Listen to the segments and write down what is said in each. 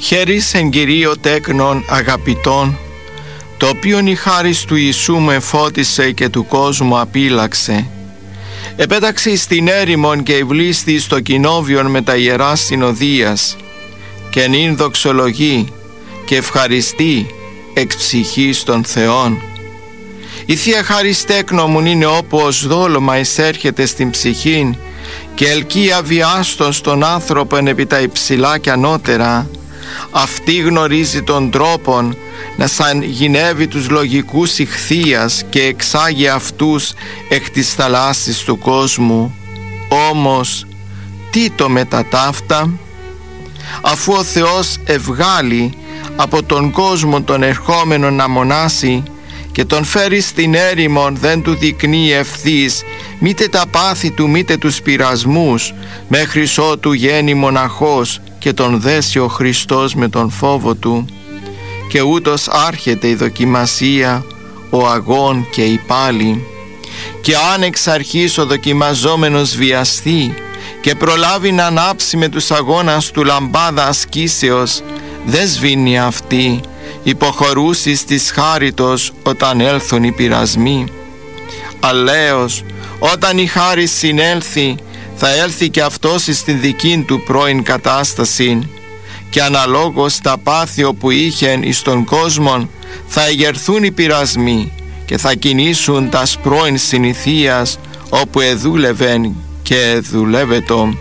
Χαίρις εν Κυρίω τέκνον αγαπητών, το οποίον η χάρις του Ιησού μου εφώτισε και του κόσμου απήλαξε. Επέταξε στην έρημον και ευλίστη στο κοινόβιον με τα ιερά συνοδείας, και νυν δοξολογεί και ευχαριστεί εξ ψυχής των Θεών. Η Θεία χάρις τέκνομουν είναι όπου ως δόλωμα εισέρχεται στην ψυχήν και ελκύει αβιάστον στον άνθρωπον επί τα υψηλά και ανώτερα. Αυτή γνωρίζει τον τρόπον να σαγηνεύει τους λογικούς ηχθείας και εξάγει αυτούς εκ της θαλάσσης του κόσμου. Όμως τι το μετά ταύτα? Αφού ο Θεός ευγάλει από τον κόσμο τον ερχόμενο να μονάσει και τον φέρει στην έρημον, δεν του δεικνύει ευθύς μήτε τα πάθη του μήτε τους πειρασμούς, μέχρι ότου γένει μοναχός και τον δέσει ο Χριστός με τον φόβο του. Και ούτως άρχεται η δοκιμασία, ο αγών και η πάλη. Και αν εξ αρχής ο δοκιμαζόμενος βιαστεί και προλάβει να ανάψει με τους αγώνας του λαμπάδα ασκήσεως, δεν σβήνει αυτή, υποχωρούσεις της χάριτος όταν έλθουν οι πειρασμοί. Αλλαίως, όταν η χάρις συνέλθει, θα έλθει και αυτός στην δική του πρώην κατάσταση, και αναλόγως τα πάθη όπου είχεν εις τον κόσμον θα εγερθούν οι πειρασμοί και θα κινήσουν τας πρώην συνηθίας όπου εδούλευεν και εδουλεύετο.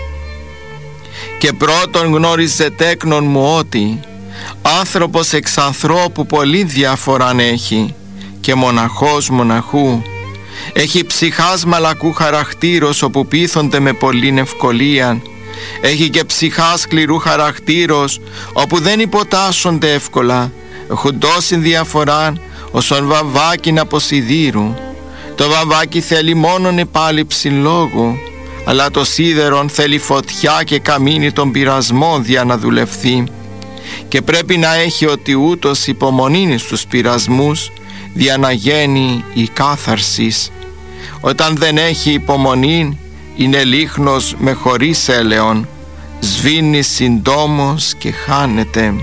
Και πρώτον γνώριζε τέκνον μου ότι άνθρωπος εξ ανθρώπου πολύ διαφοράν έχει, και μοναχός μοναχού. Έχει ψυχάς μαλακού χαρακτήρος όπου πείθονται με πολλήν ευκολίαν. Έχει και ψυχάς σκληρού χαρακτήρος όπου δεν υποτάσσονται εύκολα. Έχουν τόση διαφοράν όσον βαμβάκιν από σιδήρου. Το βαμβάκι θέλει μόνον επάλυψη λόγου, αλλά το σίδερον θέλει φωτιά και καμίνι των πειρασμών δια να δουλευθεί. Και πρέπει να έχει ότι ούτως υπομονήν στους πειρασμούς δια να γίνει η κάθαρσης. Όταν δεν έχει υπομονή, είναι λίχνος με χωρίς έλεον, σβήνει συντόμως και χάνεται.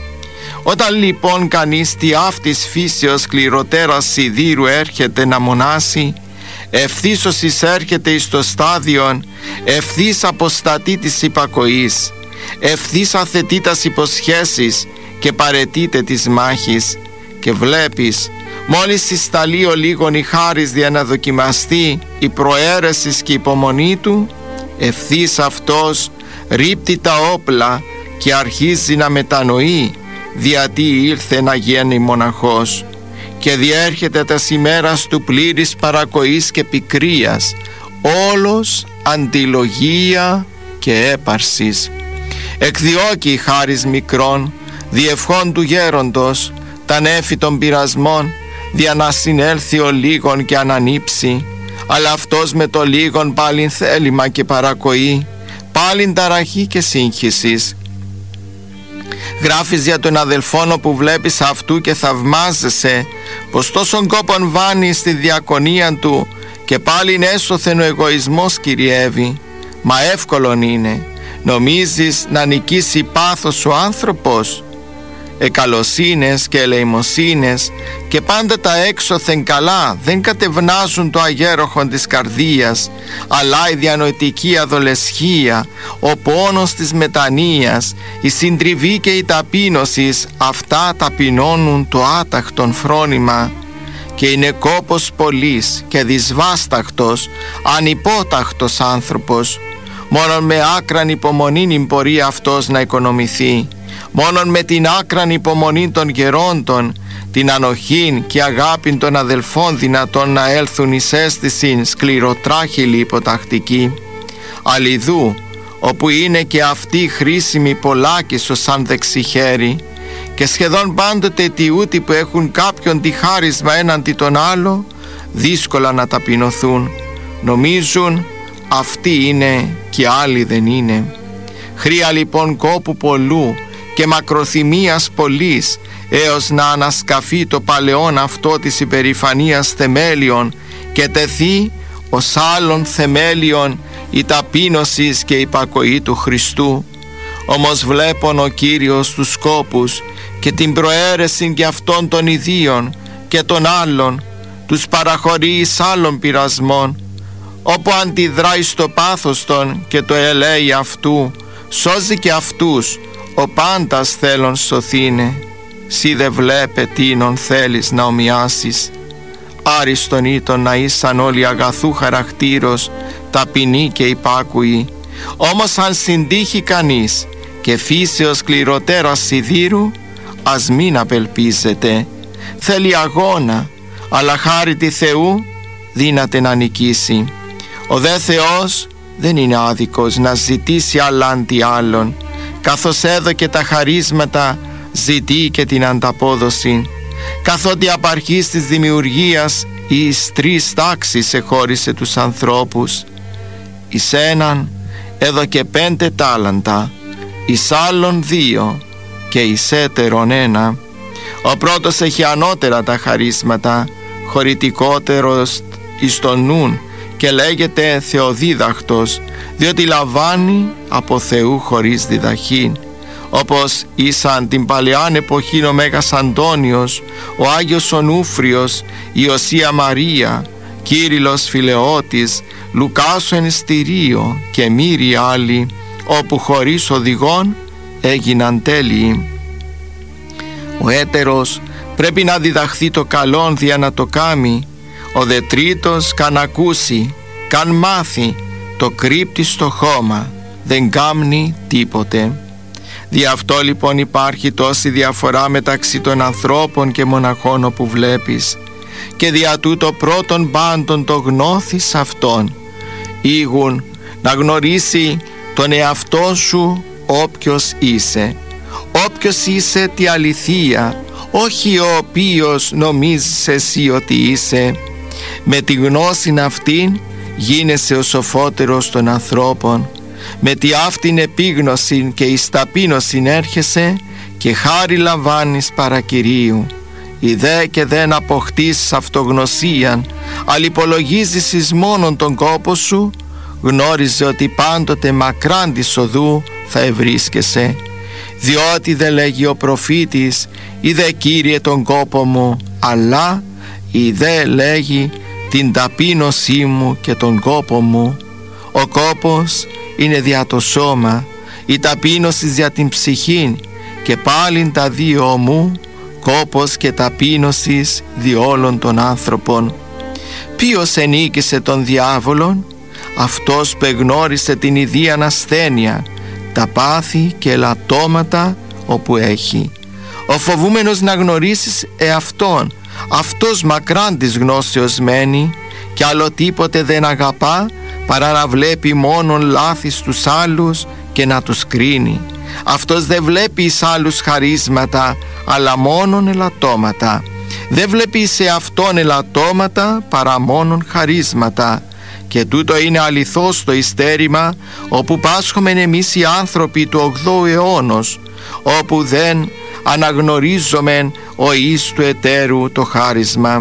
Όταν λοιπόν κανείς τι αυτής φύσεως σκληροτέρας σιδήρου έρχεται να μονάσει, ευθύς ως εισέρχεται εις το στάδιον, ευθύς αποστατεί της υπακοής, ευθύς αθετεί τας υποσχέσεις και παρετείται της μάχης. Και βλέπεις, μόλις συσταλεί ο λίγον η χάρις δια να δοκιμαστεί η προαίρεσης και η υπομονή του, ευθύς αυτός ρίπτει τα όπλα και αρχίζει να μετανοεί διατί ήλθε να γίνει μοναχός, και διέρχεται τας ημέρας του πλήρης παρακοής και πικρίας, όλος αντιλογία και έπαρσης. Εκδιώκει η χάρις μικρών, διευχών του γέροντος, τα νέφη των πειρασμών, δια να συνέλθει ο λίγον και ανανύψει, αλλά αυτός με το λίγον πάλιν θέλημα και παρακοή, πάλιν ταραχή και σύγχυσης. Γράφεις για τον αδελφόνο που βλέπεις αυτού και θαυμάζεσαι πως τόσον κόπον βάνει στη διακονία του και πάλιν έσωθεν ο εγωισμός κυριεύει. Μα εύκολον είναι. Νομίζεις να νικήσει πάθος ο άνθρωπος? Εκαλοσύνες και ελεημοσύνες και πάντα τα έξωθεν καλά δεν κατευνάζουν το αγέροχον της καρδίας, αλλά η διανοητική αδολεσχία, ο πόνος της μετανοίας, η συντριβή και η ταπείνωσης, αυτά ταπεινώνουν το άταχτον φρόνημα. Και είναι κόπος πολύς και δυσβάσταχτος, ανυπόταχτος άνθρωπος. Μόνον με άκραν υπομονήν μπορεί αυτός να οικονομηθεί. Μόνον με την άκραν υπομονή των γερόντων, την ανοχήν και αγάπην των αδελφών δυνατόν να έλθουν εις αίσθησιν σκληροτράχυλη υποτακτική. Αλλιδού, όπου είναι και αυτή χρήσιμη πολλάκισο σαν δεξιχέρι, και σχεδόν πάντοτε τιούτοι που έχουν κάποιον τη χάρισμα έναντι τον άλλο, δύσκολα να ταπεινωθούν. Νομίζουν αυτοί είναι και άλλοι δεν είναι. Χρία λοιπόν κόπου πολλού και μακροθυμίας πολλής, έως να ανασκαφεί το παλαιόν αυτό της υπερηφανίας θεμέλιον και τεθεί ως άλλων θεμέλιον η ταπείνωσης και η υπακοή του Χριστού. Όμως βλέπων ο Κύριος τους σκόπους και την προαίρεση και αυτών των ιδίων και των άλλων, τους παραχωρεί εις άλλων πειρασμών, όπου αντιδράει στο πάθος των και το ελέει αυτού, σώζει και αυτούς, ο πάντας θέλων σωθήνε. Σύ δε βλέπε τίνον θέλεις να ομοιάσεις. Άριστον ήτον να ήσαν όλοι αγαθού χαρακτήρος, ταπεινοί και υπάκουοι. Όμως αν συντύχει κανείς και φύσεως σκληροτέρας σιδήρου, ας μην απελπίζεται. Θέλει αγώνα, αλλά χάρη τη Θεού δύναται να νικήσει. Ο δε Θεός δεν είναι άδικος να ζητήσει άλλα αντί άλλων, καθώς έδωκε τα χαρίσματα, ζητεί και την ανταπόδοση. Καθότι απ' αρχής της δημιουργίας εις 3 τάξεις εχώρισε τους ανθρώπους. Εις έναν έδωκε 5 τάλαντα, εις άλλον 2 και εις έτερον 1. Ο πρώτος έχει ανώτερα τα χαρίσματα, χωρητικότερος εις τον νουν, και λέγεται Θεοδίδακτος, διότι λαμβάνει από Θεού χωρίς διδαχήν. Όπως ήσαν την παλαιάν εποχήν ο Μέγας Αντώνιος, ο Άγιος Ονούφριος, η Οσία Μαρία, Κύριλλος Φιλεώτης, Λουκάς ο Ενιστηρίο και μοίροι άλλοι, όπου χωρίς οδηγών έγιναν τέλειοι. Ο έτερος πρέπει να διδαχθεί το καλόν δια να το κάμει. Ο δε τρίτος καν ακούσει, καν μάθει, το κρύπτει στο χώμα, δεν κάμνει τίποτε. Δι' αυτό λοιπόν υπάρχει τόση διαφορά μεταξύ των ανθρώπων και μοναχών όπου βλέπεις, και δια τούτο πρώτον πάντων το γνώθεις αυτόν. Ήγουν να γνωρίσει τον εαυτό σου όποιος είσαι. Όποιος είσαι τη αληθεία, όχι ο οποίος νομίζεις εσύ ότι είσαι. Με τη γνώση αυτήν γίνεσαι ο σοφότερος των ανθρώπων. Με τη αυτήν επίγνωση και εις ταπείνωσιν έρχεσαι και χάρη λαμβάνεις παρά Κυρίου. Ιδέ και δεν αποκτήσεις αυτογνωσίαν, αλλά υπολογίζεις εις μόνον τον κόπο σου, γνώριζε ότι πάντοτε μακράν της οδού θα ευρίσκεσαι. Διότι δε λέγει ο προφήτης, «Ιδε Κύριε τον κόπο μου», αλλά ιδε λέγει την ταπείνωσή μου και τον κόπο μου. Ο κόπος είναι δια το σώμα, η ταπείνωση δια την ψυχήν, και πάλιν τα δύο ομού, κόπος και ταπείνωσης δι' όλων των άνθρωπων. Ποιος ενίκησε τον διάβολον? Αυτός που εγνώρισε την ιδίαν ασθένεια, τα πάθη και ελαττώματα όπου έχει. Ο φοβούμενος να γνωρίσεις εαυτόν, αυτός μακράν της γνώσεως μένει, και άλλο τίποτε δεν αγαπά παρά να βλέπει μόνον λάθη στους άλλους και να τους κρίνει. Αυτός δεν βλέπει εις άλλους χαρίσματα, αλλά μόνον ελαττώματα. Δεν βλέπει σε αυτόν ελαττώματα παρά μόνον χαρίσματα. Και τούτο είναι αληθώς το ειστέρημα όπου πάσχομεν εμείς οι άνθρωποι του 8ου αιώνος, όπου δεν αναγνωρίζομεν ο εις του εταίρου το χάρισμα.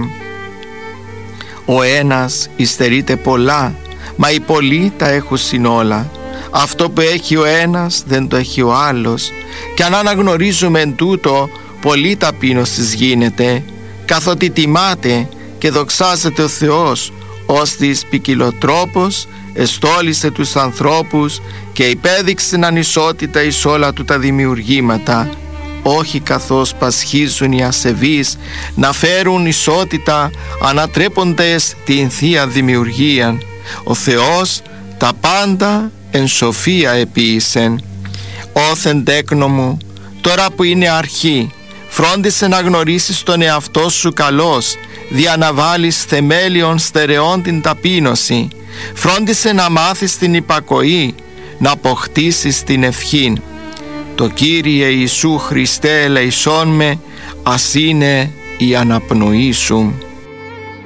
Ο ένας υστερείται πολλά, μα οι πολλοί τα έχουν συνόλα. Αυτό που έχει ο ένας δεν το έχει ο άλλος, και αν αναγνωρίζουμε τούτο, πολλή ταπείνωσης γίνεται, καθότι τιμάται και δοξάζεται ο Θεός, ώστις ποικιλοτρόπος εστόλισε τους ανθρώπους και υπέδειξε ανισότητα εις όλα του τα δημιουργήματα, όχι καθώς πασχίζουν οι ασεβείς να φέρουν ισότητα ανατρέποντες την Θεία Δημιουργία. Ο Θεός τα πάντα εν σοφία επίησεν. Όθεν τέκνο μου, τώρα που είναι αρχή, φρόντισε να γνωρίσεις τον εαυτό σου καλώς, δια να βάλεις θεμέλιον στερεών την ταπείνωση. Φρόντισε να μάθεις την υπακοή, να αποκτήσεις την ευχήν. Το Κύριε Ιησού Χριστέ ελεησόν με, ας είναι η αναπνοή σου.